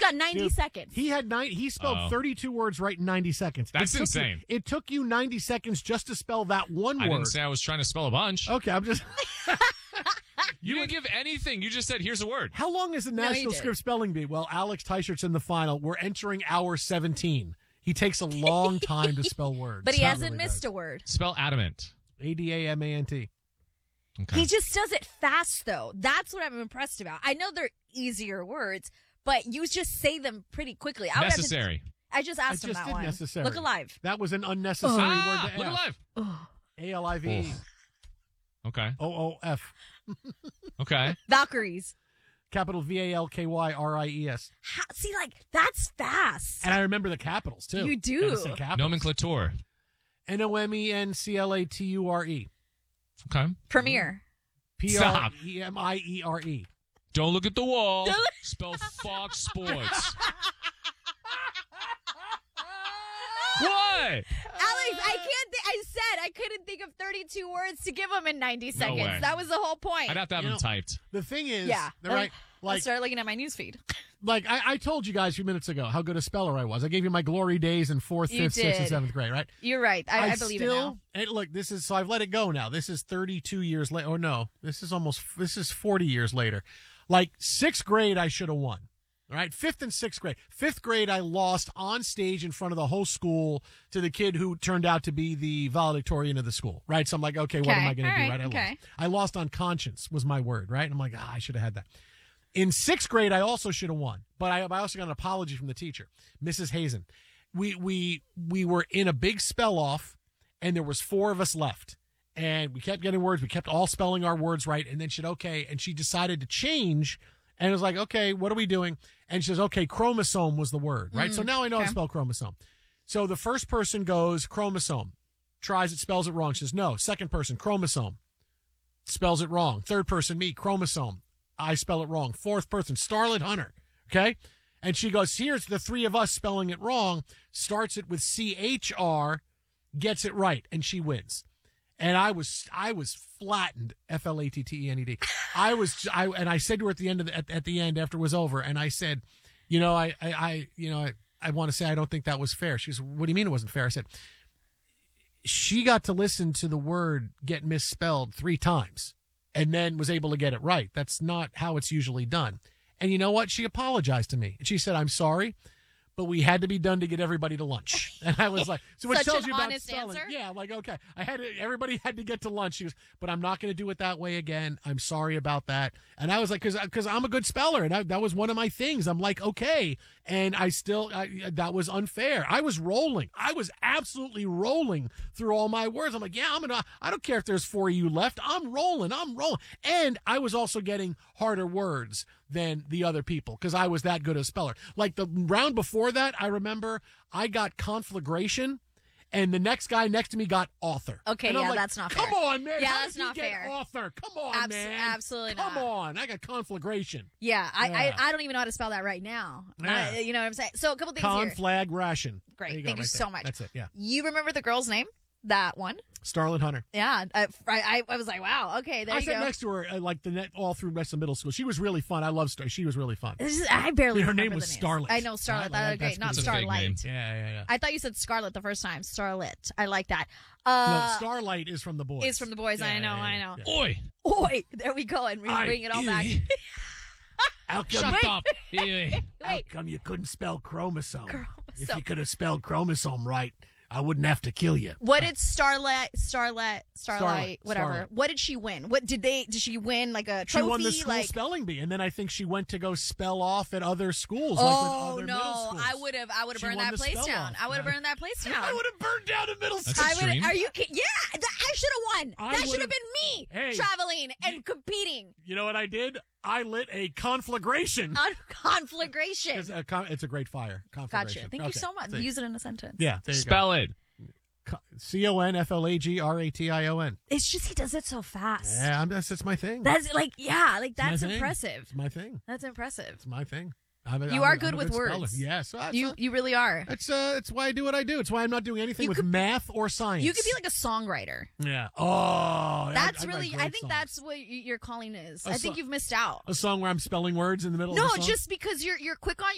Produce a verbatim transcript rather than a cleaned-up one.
got ninety Dude, seconds. He had nine. He spelled Oh. thirty-two words right in ninety seconds. That's It took insane. You, it took you ninety seconds just to spell that one I word. didn't say I was trying to spell a bunch. Okay, I'm just. You didn't give anything. You just said, here's a word. How long is the No, you National did. Script Spelling Bee? Well, Alex Teichert's in the final. We're entering hour seventeen. He takes a long time to spell words. but he He hasn't really missed does. a word. Spell adamant. A D A M A N T. Okay. He just does it fast, though. That's what I'm impressed about. I know they're easier words, but you just say them pretty quickly. I would have to- Necessary. I just I asked him just that did one. necessary. Look alive. That was an unnecessary Ah, word to look ask. alive. A L I V E. Oof. Okay. O O F. Okay. Valkyries. Capital V A L K Y R I E S. How, see, like, that's fast. And I remember the capitals, too. You do. Gotta say capitals. Nomenclature. N O M E N C L A T U R E. Okay. Premiere. P R Stop. E M I E R E. Don't look at the wall. Spell Fox Sports. What? Alex, I can't. Th- I said I couldn't think of thirty-two words to give him in ninety seconds. way. That was the whole point. I'd have to have You them know- typed. The thing is, yeah. the right, I like, started looking at my newsfeed. like I, I told you guys a few minutes ago how good a speller I was. I gave you my glory days in fourth, You fifth, sixth, and did. seventh grade, right? You're right. I, I, believe still, it now. And look, this is so I've let it go now. This is thirty-two years later. Oh no, this is almost this is forty years later. Like sixth grade, I should have won. All right, fifth and sixth grade. Fifth grade, I lost on stage in front of the whole school to the kid who turned out to be the valedictorian of the school. Right, so I'm like, okay, what am Okay, I going to all do? right, Right, I okay. lost. I lost on conscience was my word. Right, and I'm like, ah, I should have had that. In sixth grade, I also should have won, but I, I also got an apology from the teacher, Missus Hazen. We we we were in a big spell off, and there was four of us left, and we kept getting words. We kept all spelling our words right, and then she said, okay, and she decided to change, and it was like, okay, what are we doing? And she says, okay, chromosome was the word, right? so now I know how to okay. spell chromosome. So the first person goes chromosome, tries it, spells it wrong. She says, no. Second person, chromosome, spells it wrong. Third person, me, chromosome. I spell it wrong. Fourth person, Starlet Hunter. Okay? And she goes, here's the three of us spelling it wrong, starts it with C H R, gets it right, and she wins. And I was I was flattened, F L A T T E N E D. I was I and I said to her at the end of the, at, at the end after it was over, and I said, you know, I I, I you know I, I want to say I don't think that was fair. She goes, what do you mean it wasn't fair? I said, she got to listen to the word get misspelled three times and then was able to get it right. That's not how it's usually done. And you know what? She apologized to me. She said, I'm sorry, but we had to be done to get everybody to lunch. And I was like, so what Such tells an you about honest spelling? answer. Yeah, I'm like, okay. I had to, everybody had to get to lunch. She goes, but I'm not going to do it that way again. I'm sorry about that. And I was like, cause, cause I'm a good speller. And I, that was one of my things. I'm like, okay. And I still, I, that was unfair. I was rolling. I was absolutely rolling through all my words. I'm like, yeah, I'm gonna, I don't care if there's four of you left. I'm rolling. I'm rolling. And I was also getting harder words than the other people because I was that good a speller. Like the round before that, I remember I got conflagration, and the next guy next to me got author. Okay, And I'm yeah, like, that's not Come fair. on, man. Yeah, How that's did you not get fair. Author. Come on, Abs- man. absolutely Come not. on. I got conflagration. Yeah, I, Yeah. I I don't even know how to spell that right now. Yeah. I- you know what I'm saying? So a couple things here. Conflagration. Great. There you go, Thank you right so there. much. That's it. Yeah. You remember the girl's name? That one? Starlet Hunter. Yeah. I, I, I was like, wow. Okay, there I you sat go. next to her uh, like the net all through rest of middle school. She was really fun. I love Star. She was really fun. This is- I barely Her remember name was the names. Starlet. I know Starlet. Right? Like, That was that's great. Not pretty- It's a fake name. Starlight. Yeah, yeah, yeah. I thought you said Scarlet the first time. Starlet. I like that. no, Uh, Starlight is from the boys. is from the boys. Yeah, I know. yeah, I yeah, know. yeah. Oi. Oi, there we go, and we I- bring it all back. How come, Shut up. Oi. how Wait. come you couldn't spell chromosome? If Chromosome. you could have spelled chromosome right, I wouldn't have to kill you. What did Starlet, Starlet, Starlight, Starlight, whatever? Starlight. What did she win? What did they? Did she win like a She trophy? won the school like, spelling bee, and then I think she went to go spell off at other schools. oh like with other middle no, schools. I would have, I would have She burned won that the place spell down. off. I would have Yeah. burned that place down. I would have burned down a middle That's school. I would. extreme. Are you kidding? Yeah, that, I should have won. I that should would've- have been me Hey, traveling and competing You know what I did? I lit a conflagration. on conflagration. It's a, con- it's a great fire. Conflagration. Gotcha. Thank you Okay, so much. see. Use it in a sentence. Yeah, there you Spell it. go. C O N F L A G R A T I O N. It's just he does it so fast. Yeah, I'm, that's, that's my thing. That's like, yeah, like my that's thing. impressive. It's my thing. That's impressive. It's my thing. I'm a, You I'm are a- good I'm a with speller. words. Yeah, so that's, You uh, you really are. that's, uh, that's why I do what I do. It's why I'm not doing anything You with could- math or science. You could be like a songwriter. Yeah. Oh, That's I, I really. write I great think songs. that's what y- your calling is. A I think so- you've missed out. a song where I'm spelling words in the middle No, of the song. just because you're you're quick on